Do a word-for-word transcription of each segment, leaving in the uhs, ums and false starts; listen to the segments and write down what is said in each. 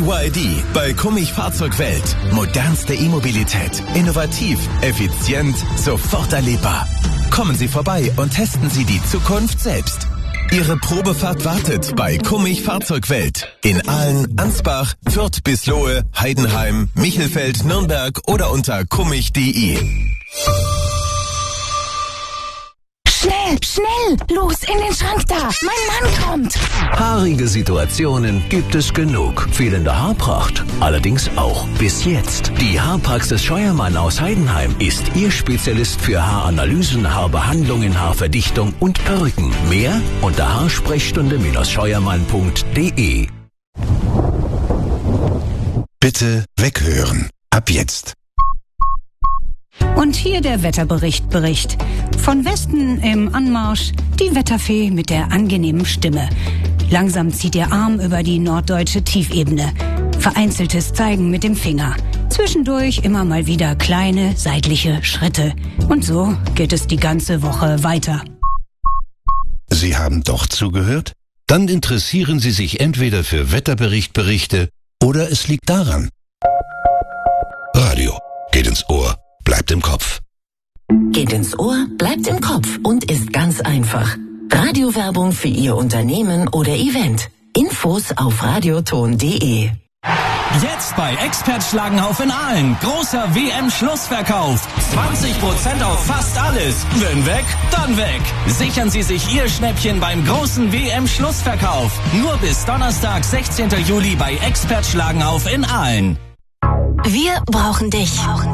Y D bei Kummich Fahrzeugwelt. Modernste E-Mobilität. Innovativ, effizient, sofort erlebbar. Kommen Sie vorbei und testen Sie die Zukunft selbst. Ihre Probefahrt wartet bei Kummich Fahrzeugwelt. In Aalen, Ansbach, Fürth bis Lohe, Heidenheim, Michelfeld, Nürnberg oder unter kummich punkt de. Schnell, schnell! Los, in den Schrank da! Mein Mann kommt! Haarige Situationen gibt es genug. Fehlende Haarpracht allerdings auch. Bis jetzt. Die Haarpraxis Scheuermann aus Heidenheim ist Ihr Spezialist für Haaranalysen, Haarbehandlungen, Haarverdichtung und Perücken. Mehr unter haarsprechstunde scheuermann punkt de. Bitte weghören. Ab jetzt. Und hier der Wetterbericht Bericht. Von Westen im Anmarsch die Wetterfee mit der angenehmen Stimme. Langsam zieht ihr Arm über die norddeutsche Tiefebene. Vereinzeltes Zeigen mit dem Finger. Zwischendurch immer mal wieder kleine seitliche Schritte. Und so geht es die ganze Woche weiter. Sie haben doch zugehört? Dann interessieren Sie sich entweder für Wetterberichtberichte oder es liegt daran. Radio geht ins Ohr, bleibt im Kopf. Geht ins Ohr, bleibt im Kopf und ist ganz einfach. Radiowerbung für Ihr Unternehmen oder Event. Infos auf radioton punkt de. Jetzt bei Expert Schlagenhauf in Aalen. Großer W M-Schlussverkauf. zwanzig Prozent auf fast alles. Wenn weg, dann weg. Sichern Sie sich Ihr Schnäppchen beim großen W M-Schlussverkauf. Nur bis Donnerstag, sechzehnten Juli bei Expert Schlagenhauf in Aalen. Wir brauchen dich.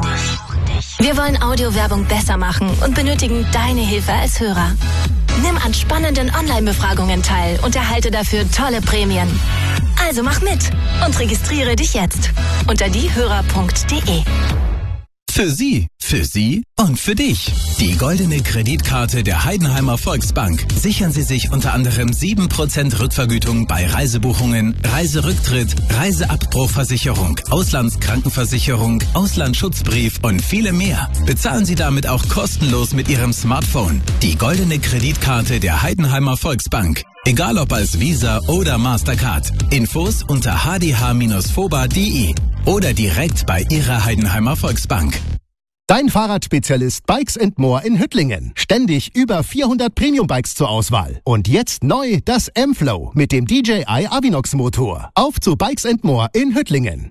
Wir wollen Audiowerbung besser machen und benötigen deine Hilfe als Hörer. Nimm an spannenden Online-Befragungen teil und erhalte dafür tolle Prämien. Also mach mit und registriere dich jetzt unter diehörer punkt de. Für Sie, für Sie und für dich. Die goldene Kreditkarte der Heidenheimer Volksbank. Sichern Sie sich unter anderem sieben Prozent Rückvergütung bei Reisebuchungen, Reiserücktritt, Reiseabbruchversicherung, Auslandskrankenversicherung, Auslandsschutzbrief und viele mehr. Bezahlen Sie damit auch kostenlos mit Ihrem Smartphone. Die goldene Kreditkarte der Heidenheimer Volksbank. Egal ob als Visa oder Mastercard. Infos unter h d h Bindestrich foba punkt de oder direkt bei Ihrer Heidenheimer Volksbank. Dein Fahrradspezialist Bikes and More in Hüttlingen. Ständig über vierhundert Premium-Bikes zur Auswahl. Und jetzt neu das M-Flow mit dem D J I Avinox-Motor. Auf zu Bikes and More in Hüttlingen.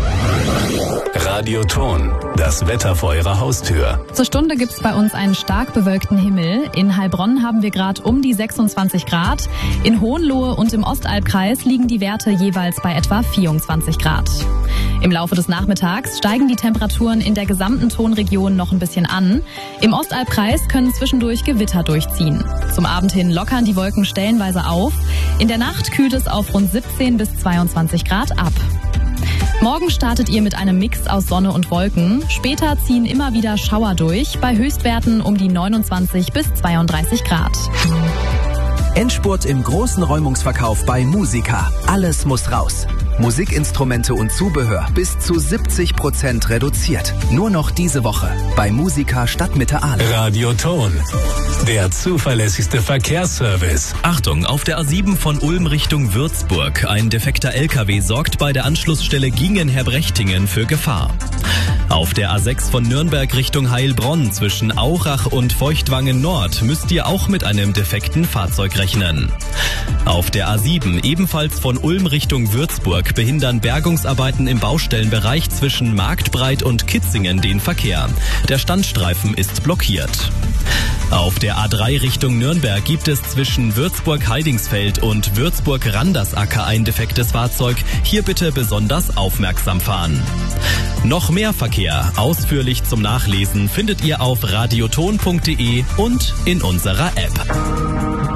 Radioton, das Wetter vor Ihrer Haustür. Zur Stunde gibt's bei uns einen stark bewölkten Himmel. In Heilbronn haben wir gerade um die sechsundzwanzig Grad. In Hohenlohe und im Ostalbkreis liegen die Werte jeweils bei etwa vierundzwanzig Grad. Im Laufe des Nachmittags steigen die Temperaturen in der gesamten Tonregion noch ein bisschen an. Im Ostalbkreis können zwischendurch Gewitter durchziehen. Zum Abend hin lockern die Wolken stellenweise auf. In der Nacht kühlt es auf rund siebzehn bis zweiundzwanzig Grad ab. Morgen startet ihr mit einem Mix aus Sonne und Wolken. Später ziehen immer wieder Schauer durch, bei Höchstwerten um die neunundzwanzig bis zweiunddreißig Grad. Endspurt im großen Räumungsverkauf bei Musica. Alles muss raus. Musikinstrumente und Zubehör bis zu siebzig Prozent reduziert. Nur noch diese Woche bei Musica Stadtmitte Aalen. Radioton, der zuverlässigste Verkehrsservice. Achtung, auf der A sieben von Ulm Richtung Würzburg. Ein defekter L K W sorgt bei der Anschlussstelle Giengen-Herbrechtingen für Gefahr. Auf der A sechs von Nürnberg Richtung Heilbronn zwischen Aurach und Feuchtwangen Nord müsst ihr auch mit einem defekten Fahrzeug rechnen. Auf der A sieben ebenfalls von Ulm Richtung Würzburg behindern Bergungsarbeiten im Baustellenbereich zwischen Marktbreit und Kitzingen den Verkehr. Der Standstreifen ist blockiert. Auf der A drei Richtung Nürnberg gibt es zwischen Würzburg-Heidingsfeld und Würzburg-Randersacker ein defektes Fahrzeug. Hier bitte besonders aufmerksam fahren. Noch mehr Verkehr, ausführlich zum Nachlesen, findet ihr auf radioton punkt de und in unserer App.